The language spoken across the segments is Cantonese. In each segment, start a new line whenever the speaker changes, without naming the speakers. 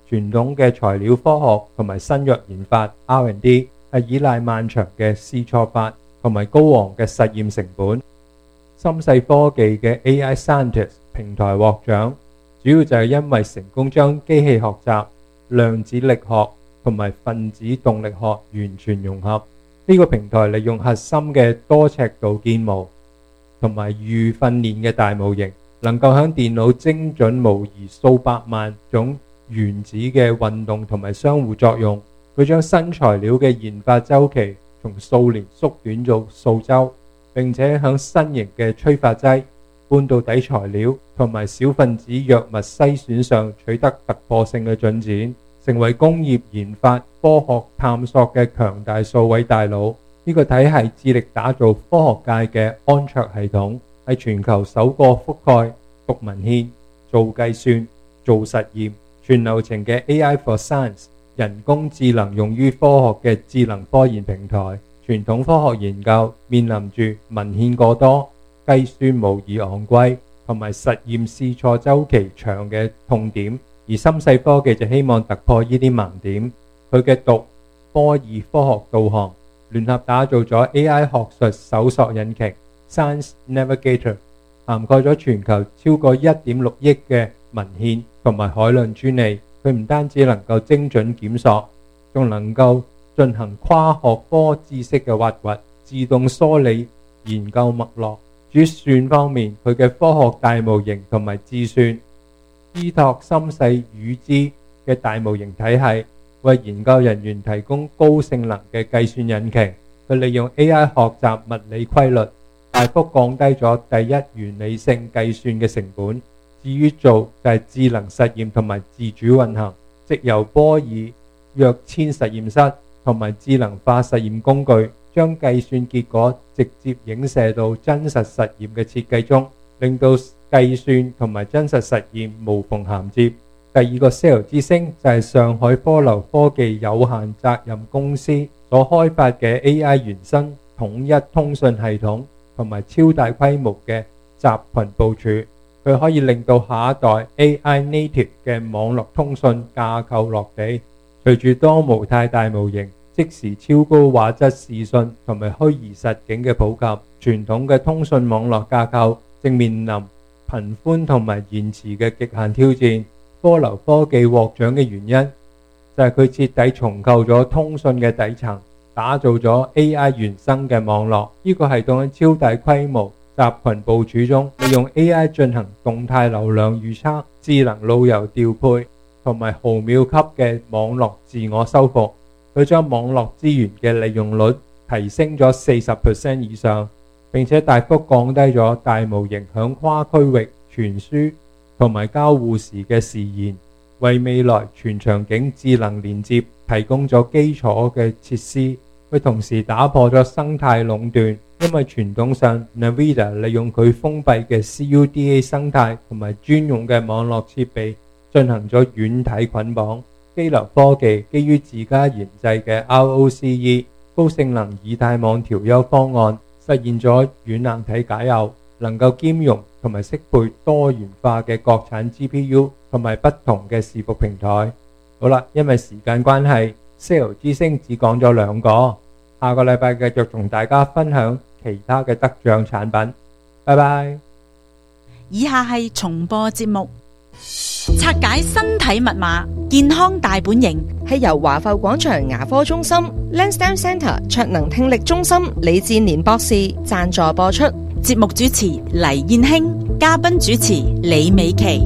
傳統嘅材料科學同埋新藥研發 R&D 係依賴漫長嘅試錯法同埋高昂嘅實驗成本。深世科技嘅 AI Scientist 平台獲獎，主要就係因為成功將機器學習、量子力學同埋分子動力學完全融合。呢個平台利用核心嘅多尺度建模同埋預訓練嘅大模型，能夠喺電腦精準模擬數百萬種原子嘅運動同埋相互作用。佢將新材料嘅研發週期從數年縮短到數週，並且喺新型嘅催化劑、半導體材料同埋小分子藥物篩選上取得突破性嘅進展，成為工業研發、科學探索嘅強大數位大腦。呢個體系致力打造科學界嘅安卓系統，係全球首個覆蓋讀文獻、做計算、做實驗全流程嘅 AI for Science 人工智能用於科學嘅智能科研平台。傳統科學研究面臨住文獻過多、計算模擬昂貴同埋實驗試錯週期長嘅痛點，而深世科技就希望突破呢啲盲點。佢嘅讀、波爾科學導航聯合打造咗 AI 學術搜索引擎 Science Navigator， 涵蓋咗全球超過 1.6 億嘅文獻同埋海量專利。佢唔單止能夠精準檢索，仲能夠進行跨學科知識嘅挖掘，自動梳理研究脈絡。至於算方面，佢嘅科學大模型同埋智算依託深世語知嘅大模型體系，為研究人員提供高性能嘅計算引擎。佢利用 AI 學習物理規律，大幅降低咗第一原理性計算嘅成本。至於做就係智能實驗同埋自主運行，藉由波爾躍遷實驗室同埋智能化實驗工具，將計算結果直接影射到真實實驗嘅設計中，令到計算同埋真實實驗無縫銜接。第二個 SAIL 之星就係上海科流科技有限責任公司所開發嘅 AI 原生統一通訊系統同埋超大規模嘅集群部署。佢可以令到下一代 AI native 嘅網絡通訊架構落地。隨住多模態大模型、即時超高畫質視訊同埋虛擬實境嘅普及，傳統嘅通訊網絡架構正面臨頻寬同埋延遲嘅極限挑戰。科流科技獲獎嘅原因就係佢徹底重構咗通訊嘅底層，打造咗 AI 原生嘅網絡。呢個系統喺超大規模集群部署中，利用 AI 進行動態流量預測、智能路由調配同埋毫秒級嘅網絡自我修復。佢將網絡資源嘅利用率提升咗 40% 以上，並且大幅降低咗大模型響跨區域傳輸同埋交互時嘅時延，為未來全場景智能連接提供咗基礎嘅設施。佢同時打破咗生態壟斷，因為傳統上 NVIDIA 利用佢封閉嘅 CUDA 生態同埋專用嘅網絡設備進行咗軟體捆綁。基流科技基於自家研製嘅 ROCE 高性能以太網調優方案，實現咗軟硬體解耦，能夠兼容同埋適配多元化嘅國產 GPU 同埋不同嘅伺服平台。好啦，因為時間關係，SAIL 之星只講咗2個，下個禮拜繼續同大家分享其他嘅得獎產品。拜拜。
以下係重播節目。拆解身體密碼，健康大本營
係由華埠廣場牙科中心 Lansdowne Centre 卓能聽力中心李志年博士贊助播出。
節目主持黎燕卿，嘉賓主持李美琪。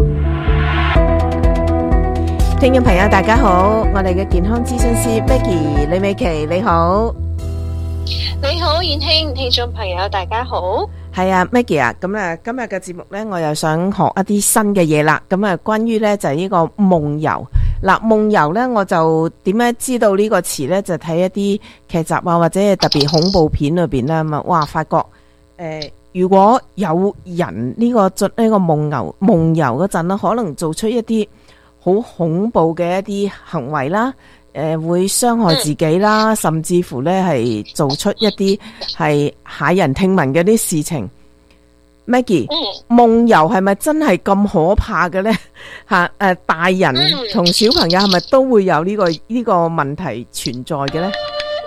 聽眾朋友大家好，我哋嘅健康諮詢師 Maggie 李美琪，你好。
你好燕卿，聽眾朋友大家好。
係啊 Maggie 啊，咁啊今日嘅節目呢，我又想學一啲新嘅嘢啦。咁啊關於呢就係呢個夢遊。嗱，夢遊呢，我就點樣知道呢個詞呢？就睇一啲劇集啊，或者係特別恐怖片裏邊啦。咁啊，哇，發覺如果有人呢個夢遊嗰陣呢，可能做出一啲好恐怖嘅一啲行為啦，會傷害自己啦，甚至乎呢係做出一啲係駭人聽聞嘅啲事情。 Maggie，夢遊係咪真係咁可怕嘅咧？吓，大人同小朋友係咪都會有呢個問題存在嘅咧？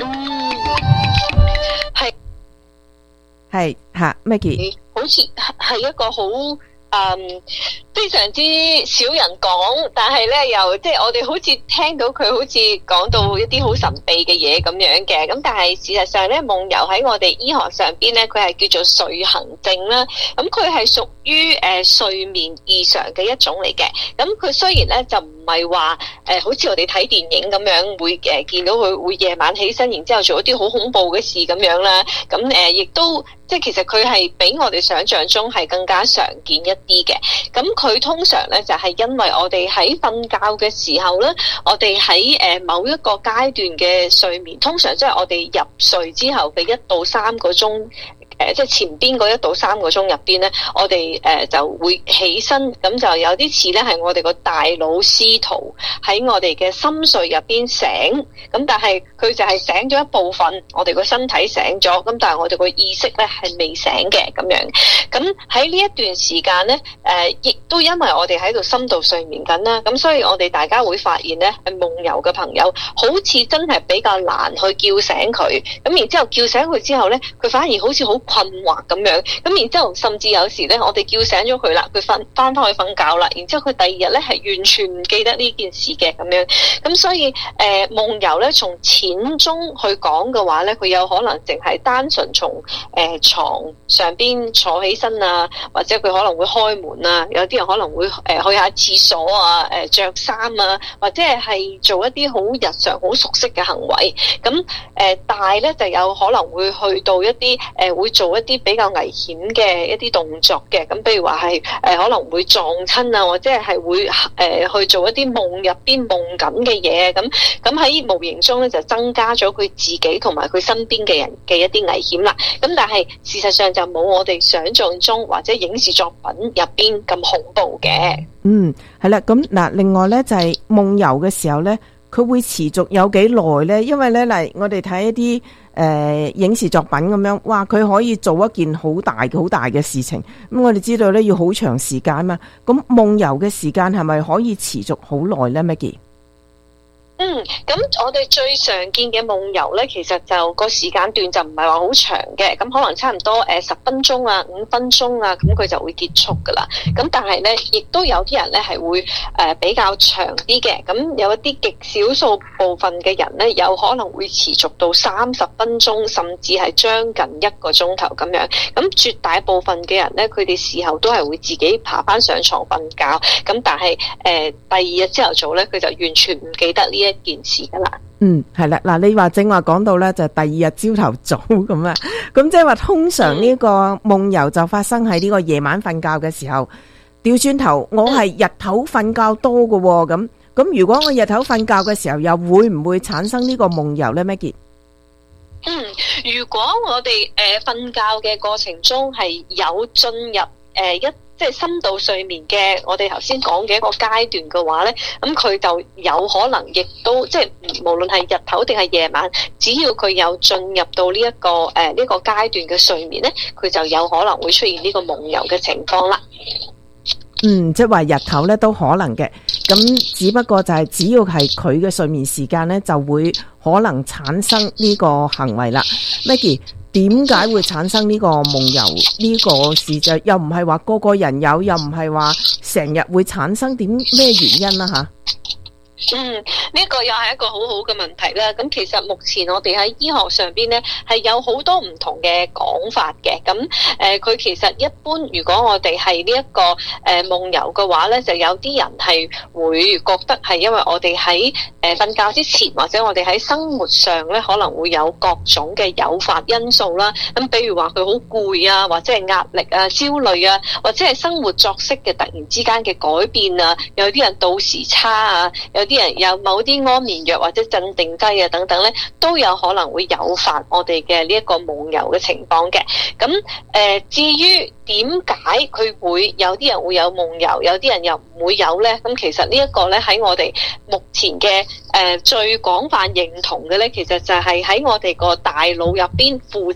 係吓 ，Maggie，
好似係一個好非常之少人講，但係咧又即係我哋好似聽到佢好似講到一啲好神秘嘅嘢咁樣嘅，咁但係事實上咧，夢遊喺我哋醫學上邊咧，佢係叫做睡行症啦。咁佢係屬於睡眠異常嘅一種嚟嘅。咁佢雖然咧就唔係話好似我哋睇電影咁樣會見到佢會夜晚起身，然之後做一啲好恐怖嘅事咁樣啦。咁亦都即係其實佢係比我哋想象中係更加常見一啲嘅。咁佢通常咧就係因為我哋喺瞓覺嘅時候咧，我哋喺某一個階段嘅睡眠，通常即係我哋入睡之後嘅1到3個鐘。即係前邊嗰1到3個鐘入邊咧，我哋就會起身，咁就有啲似咧係我哋個大腦試圖喺我哋嘅深睡入邊醒，咁但係佢就係醒咗一部分，我哋個身體醒咗，咁但係我哋個意識咧係未醒嘅咁樣。咁喺呢一段時間咧，亦都因為我哋喺度深度睡眠緊啦，咁所以我哋大家會發現咧，夢遊嘅朋友好似真係比較難去叫醒佢，咁然之後叫醒佢之後咧，佢反而好似好困惑咁樣，咁然之後甚至有時咧，我哋叫醒咗佢啦，佢翻去瞓覺啦，然之後佢第2日咧係完全唔記得呢件事嘅咁樣，咁所以夢遊咧從淺中去講嘅話咧，佢有可能淨係單純從床上邊坐起身啊，或者佢可能會開門啊，有啲人可能會去下廁所啊，着衫啊，或者係做一啲好日常好熟悉嘅行為，咁大咧就有可能會去到一啲會做一啲比較危險嘅一啲動作嘅，咁譬如話係可能會撞親啊，或者係會去做一啲夢入邊夢緊嘅嘢，咁喺無形中咧就增加咗佢自己同埋佢身邊嘅人嘅一啲危險啦。咁但係事實上就冇我哋想象中或者影視作品入邊咁恐怖嘅。
係啦，咁嗱，另外咧就係夢遊嘅時候咧，佢會持續有幾耐咧？因為咧嚟我哋睇一啲影視作品咁樣，哇！佢可以做一件好大嘅事情。咁我哋知道咧要好長時間嘛。咁夢遊嘅時間係咪可以持續好耐咧 ，Maggie？
咁我哋最常見嘅夢遊咧，其實就個時間段就唔係話好長嘅，咁可能差唔多10分鐘啊、5分鐘啊，咁佢就會結束噶啦。咁但係咧，亦都有啲人咧係會比較長啲嘅，咁有一啲極少數部分嘅人咧，有可能會持續到30分鐘，甚至係將近1個鐘頭咁樣。咁絕大部分嘅人咧，佢哋事後都係會自己爬翻上床瞓覺，咁但係第2日朝頭早咧，佢就完全唔記得呢一件事噶啦。
係啦，嗱，你話正話講到咧，就第2日朝頭早咁啊，咁即係話通常呢個夢遊就發生喺呢個夜晚瞓覺嘅時候。調轉頭，我係日頭瞓覺多嘅，咁如果我日頭瞓覺嘅時候，又會唔會產生呢個夢遊咧？Maggie？
如果我哋瞓覺嘅過程中係有進入即係深度睡眠嘅，我哋頭先講嘅一個階段嘅話咧，咁佢就有可能亦都即係無論係日頭定係夜晚，只要佢有進入到呢一個呢個階段嘅睡眠咧，佢就有可能會出現呢個夢遊嘅情況啦。
即係話日頭咧都可能嘅，咁只不過就係只要係佢嘅睡眠時間咧，就會可能產生呢個行為啦。Maggie，點解會產生呢個夢遊呢個事？就又唔係話個個人有，又唔係話成日會產生，點咩原因啦吓？
呢個又係一個好好嘅問題啦。咁其實目前我哋喺醫學上邊咧係有好多唔同嘅講法嘅。咁佢其實一般如果我哋係呢一個夢遊嘅話咧，就有啲人係會覺得係因為我哋喺瞓覺之前，或者我哋喺生活上咧可能會有各種嘅誘發因素啦。咁比如話佢好攰啊，或者係壓力啊、焦慮啊，或者係生活作息嘅突然之間嘅改變啊，有啲人到時差啊，有啲人有某啲安眠藥或者鎮定劑啊等等咧，都有可能會誘發我哋嘅呢一個夢遊嘅情況嘅。咁至於點解佢會有啲人會有夢遊，有啲人又唔會有咧？咁其實呢一個咧喺我哋目前嘅最廣泛認同嘅咧，其實就係喺我哋個大腦入邊負責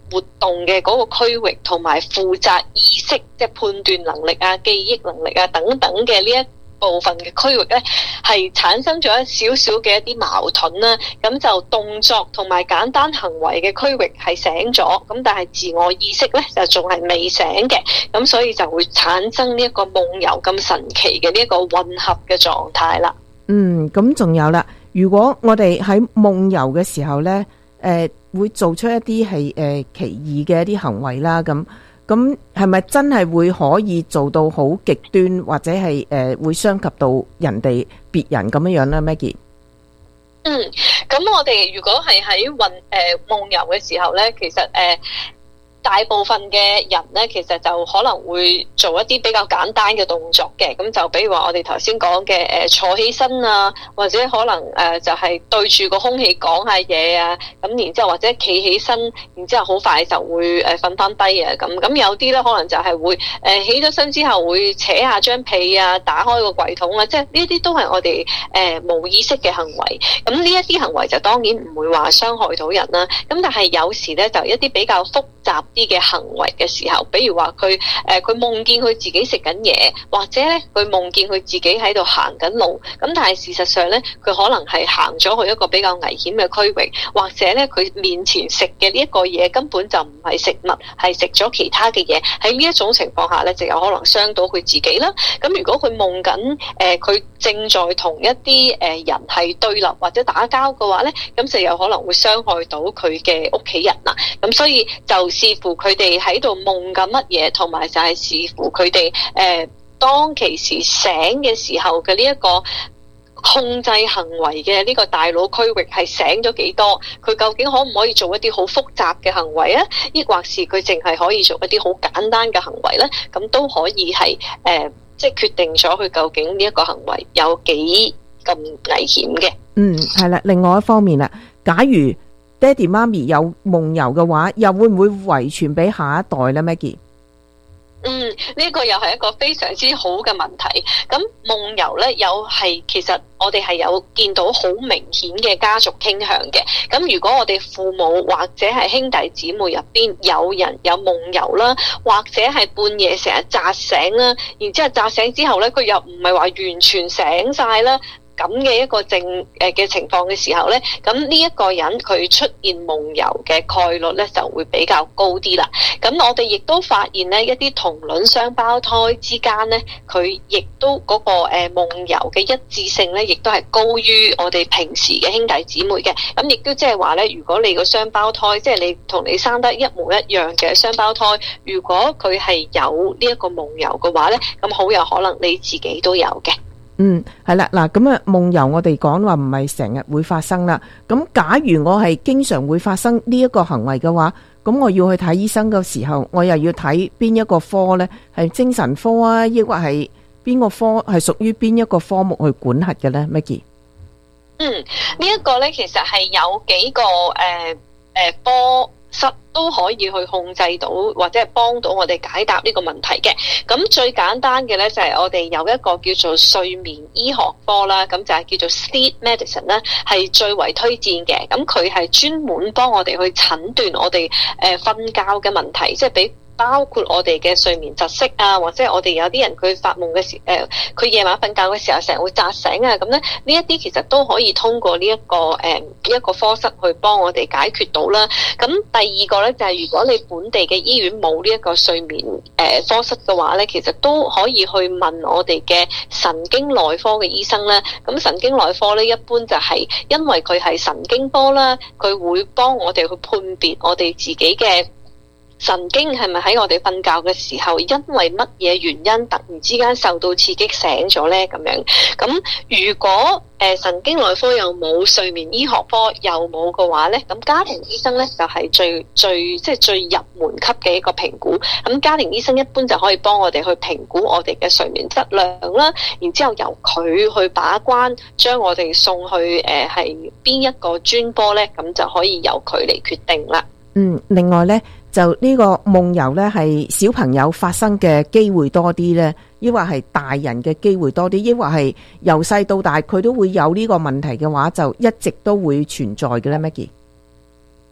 活動嘅嗰個區域，同埋負責意識，即係判斷能力啊、記憶能力啊等等嘅呢一部分嘅區域咧，係產生咗一少少嘅一啲矛盾啦。咁就動作同埋簡單行為嘅區域係醒咗，咁但係自我意識咧就仲係未醒嘅，咁所以就會產生呢一個夢遊咁神奇嘅呢一個混合嘅狀態啦。
咁仲有啦，如果我哋喺夢遊嘅時候咧，會做出一啲係奇異嘅一啲行為啦，咁係咪真係會可以做到好極端，或者係會傷及到人哋別人咁樣咧 Maggie？
咁我哋如果係喺夢遊嘅時候咧，其實大部分嘅人咧，其實就可能會做一啲比較簡單嘅動作嘅，咁就比如話我哋頭先講嘅坐起身啊，或者可能就係對住個空氣講下嘢啊，咁然之後或者企起身，然之後好快就會瞓翻低啊，咁有啲咧可能就係會起咗身之後會扯下張被啊，打開個櫃桶啊，即係呢啲都係我哋冇意識嘅行為。咁呢一啲行為就當然唔會話傷害到人啦，咁但係有時咧就一啲比較複雜啲嘅行為嘅時候，比如話佢夢見佢自己食緊嘢，或者咧佢夢見佢自己喺度行緊路，咁但係事實上咧佢可能係行咗去一個比較危險嘅區域，或者咧佢面前食嘅呢一個嘢根本就唔係食物，係食咗其他嘅嘢。喺呢一種情況下咧，就有可能傷到佢自己啦。咁如果佢夢緊佢正在同一啲人係對立或者打交嘅話咧，咁就有可能會傷害到佢嘅屋企人啦。咁所以就視乎佢哋喺度夢緊乜嘢，同埋就係視乎佢哋當其時醒嘅時候嘅呢一個控制行為嘅呢個大腦區域係醒咗幾多，佢究竟可唔可以做一啲好複雜嘅行為啊？抑或是佢淨係可以做一啲好簡單嘅行為咧？咁都可以係即係決定咗佢究竟呢一個行為有幾咁危險嘅。
係啦。另外一方面啦，假如爹哋媽咪有夢遊嘅話，又會唔會遺傳俾下一代呢 Maggie？
呢個又係一個非常之好嘅問題。咁夢遊呢，又係其實我哋係有見到好明顯嘅家族傾向嘅。咁如果我哋父母或者係兄弟姊妹入邊有人有夢遊啦，或者係半夜成日扎醒啦，然之後扎醒之後呢，佢又唔係話完全醒晒啦，咁嘅一個嘅情況嘅時候咧，咁呢一個人佢出現夢遊嘅概率咧就會比較高啲啦。咁我哋亦都發現咧，一啲同卵雙胞胎之間咧，佢亦都嗰個夢遊嘅一致性咧，亦都係高於我哋平時嘅兄弟姊妹嘅。咁亦都即係話咧，如果你個雙胞胎，即係你同你生得一模一樣嘅雙胞胎，如果佢係有呢一個夢遊嘅話咧，咁好有可能你自己都有嘅。
係啦，嗱，咁啊，夢遊我哋講話唔係成日會發生啦。咁假如我係經常會發生呢一個行為嘅話，咁我要去睇醫生嘅時候，我又要睇邊一個科呢？係精神科啊，抑或係邊個科係屬於邊一個科目去管轄嘅呢 Maggie？
呢一個呢，其實係有幾個科室都可以去控制到，或者係幫到我哋解答呢個問題嘅。咁最簡單嘅呢，就係我哋有一個叫做睡眠醫學科啦，咁就係叫做 Sleep Medicine 啦，係最為推薦嘅。咁佢係專門幫我哋去診斷我哋瞓覺嘅問題，即係包括我哋嘅睡眠窒息啊，或者我哋有啲人佢發夢嘅時佢夜晚瞓覺嘅時候成日會扎醒啊，咁咧呢一啲其實都可以通過呢一個科室去幫我哋解決到啦。咁第二個咧就係如果你本地嘅醫院冇呢一個睡眠科室嘅話咧，其實都可以去問我哋嘅神經內科嘅醫生啦。咁神經內科咧一般就係因為佢係神經科啦，佢會幫我哋去判別我哋自己嘅神經係咪喺我哋瞓覺嘅時候，因為乜嘢原因突然之間受到刺激醒咗呢？咁樣，咁如果神經內科又冇，睡眠醫學科又冇嘅話呢，咁家庭醫生呢就係最入門級嘅一個評估。咁家庭醫生一般就可以幫我哋去評估我哋嘅睡眠質量啦，然之後由佢去把關，將我哋送去係邊一個專科呢，咁就可以由佢嚟決定啦。
另外呢，就呢個夢遊呢係小朋友發生嘅機會多啲呢，抑或係大人嘅機會多啲，抑或係由細到大佢都會有呢個問題嘅話，就一直都會存在嘅呢 Maggie？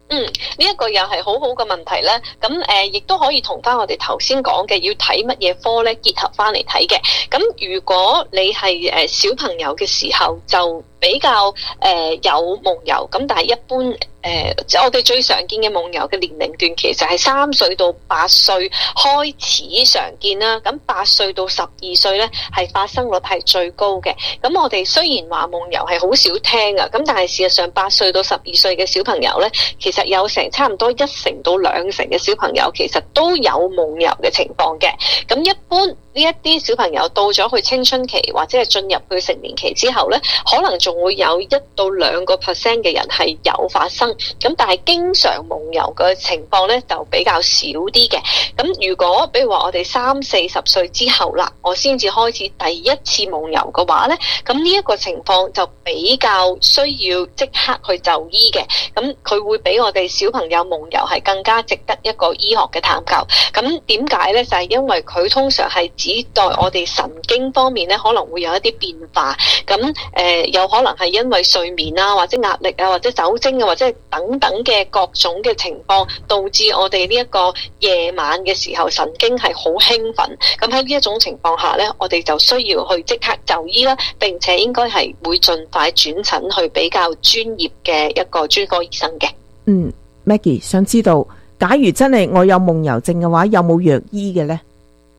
呢一個又係好好嘅問題咧。咁亦都可以同翻我哋頭先講嘅要睇乜嘢科咧結合翻嚟睇嘅。咁如果你係小朋友嘅時候，就比較有夢遊，咁但係一般我哋最常見嘅夢遊嘅年齡段其實係3歲到8歲開始常見啦。咁8歲到12歲咧係發生率係最高嘅。咁我哋雖然話夢遊係好少聽啊，咁但係事實上8歲到12歲嘅小朋友咧，其實有成差唔多1成到2成嘅小朋友其實都有夢遊嘅情況嘅。咁一般呢一啲小朋友到咗去青春期或者係進入去成年期之後咧，可能仲會有1到2%嘅人係有發生。咁但係經常夢遊嘅情況咧就比較少啲嘅。咁如果比如話我哋30-40歲之後啦，我先至開始第一次夢遊嘅話咧，咁呢一個情況就比較需要即刻去就醫嘅。咁佢會比我哋小朋友夢遊係更加值得一個醫學嘅探究。咁點解咧？就係因為佢通常係指代我哋神經方面咧可能會有一啲變化。咁有可能係因為睡眠啊，或者壓力啊，或者酒精啊，或者係等等嘅各種嘅情況，導致我哋呢一個夜晚嘅時候神經係好興奮。咁喺呢一種情況下呢，我哋就需要去即刻就醫啦，並且應該係會盡快轉診去比較專業嘅一個專科醫生嘅。
Maggie 想知道，假如真係我有夢遊症嘅話，有冇藥醫嘅呢？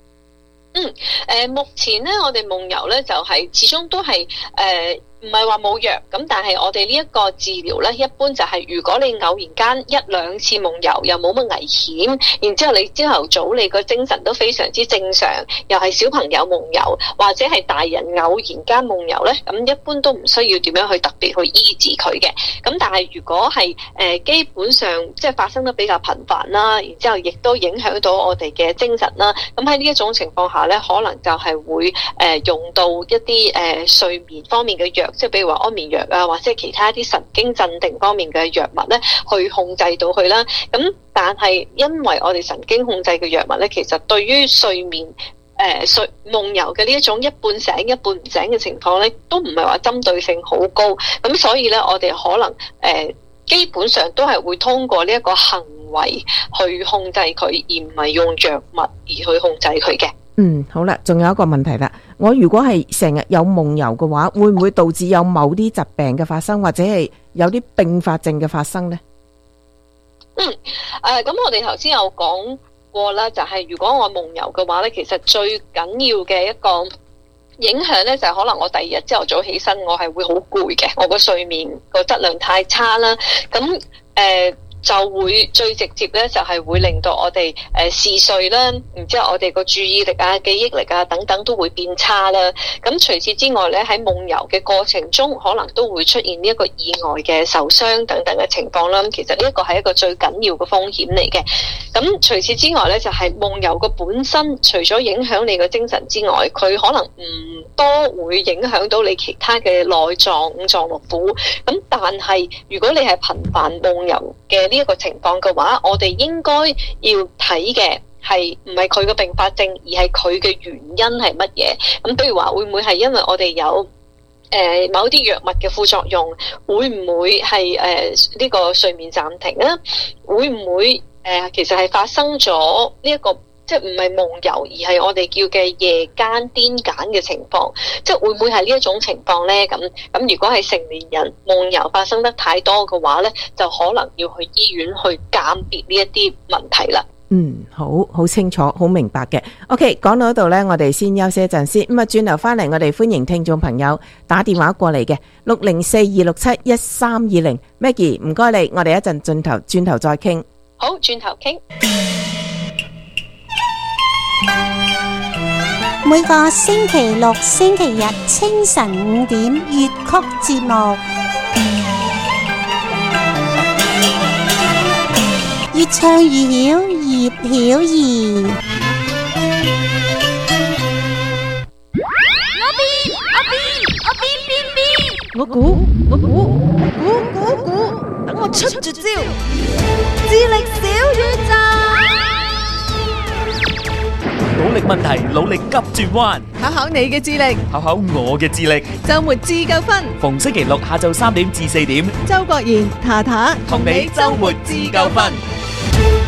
目前呢，我哋夢遊呢就係始終都係唔係話冇藥，咁但係我哋呢一個治療呢，一般就係如果你偶然間1-2次夢遊又冇乜危險，然之後你朝頭早你個精神都非常之正常，又係小朋友夢遊或者係大人偶然間夢遊呢，咁一般都唔需要點樣去特別去醫治佢嘅。咁但係如果係基本上即係發生得比較頻繁啦，然之後亦都影響到我哋嘅精神啦，咁喺呢一種情況下呢，可能就係會用到一啲睡眠方面嘅藥。即係比如話安眠藥啊，或者其他啲神經鎮定方面嘅藥物咧，去控制到佢啦。咁但係因為我哋神經控制嘅藥物咧，其實對於睡眠夢遊嘅呢一種一半醒一半唔醒嘅情況咧，都唔係話針對性好高。咁所以咧，我哋可能基本上都係會通過呢一個行為去控制佢，而唔係用藥物而去控制佢嘅。
好啦，仲有一個問題啦。我如果係成日有夢遊嘅話，會唔會導致有某啲疾病嘅發生，或者係有啲併發症嘅發生呢？
咁我哋頭先有講過啦，就係如果我夢遊嘅話咧，其實最緊要嘅一個影響咧，就係可能我第二日朝頭早起身，我係會好攰嘅，我個睡眠個質量太差啦。咁就會最直接咧，就係會令到我哋嗜睡啦，然之後我哋個注意力啊、記憶力啊等等都會變差啦。咁除此之外咧，喺夢遊嘅過程中，可能都會出現呢一個意外嘅受傷等等嘅情況啦。其實呢一個係一個最緊要嘅風險嚟嘅。咁除此之外咧，就係夢遊嘅本身，除咗影響你嘅精神之外，佢可能唔多會影響到你其他嘅內臟、五臟六腑。咁但係如果你係頻繁夢遊嘅呢一個情況嘅話，我哋應該要睇嘅係唔係佢嘅併發症，而係佢嘅原因係乜嘢。咁譬如話會唔會係因為我哋有某啲藥物嘅副作用，會唔會係呢個睡眠暫停咧？會唔會其實係發生咗呢一個即係唔係夢遊，而係我哋叫嘅夜間癲癇嘅情況，即係會唔會係呢一種情況呢？咁如果係成年人夢遊發生得太多嘅話呢，就可能要去醫院去鑑別呢一啲問題啦。
好清楚，好明白嘅。OK， 講到呢度呢，我哋先休息一陣先。咁啊，轉頭翻嚟，我哋歡迎聽眾朋友打電話過嚟嘅604-267-1320。Maggie， 唔該你，我哋一陣轉頭再傾。
好，轉頭傾。
每個星期六、星期日清晨5點粵曲節目，越唱越曉，葉曉儀。
我估，等我出絕招，智力小宇宙。
努力問題，努力急轉彎，
考考你嘅智力，
考考我嘅智力。
周末自救分，
逢星期六下晝3點至4點，
周國賢、塔塔
同你周末自救分。